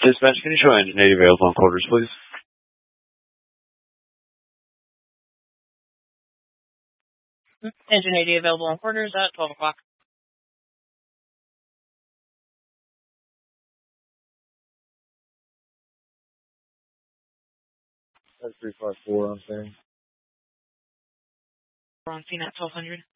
Dispatch, can you show engine 80 available on quarters, please? Engine 80 available on quarters at 12 o'clock. That's 354 on scene. We're on scene at 1200.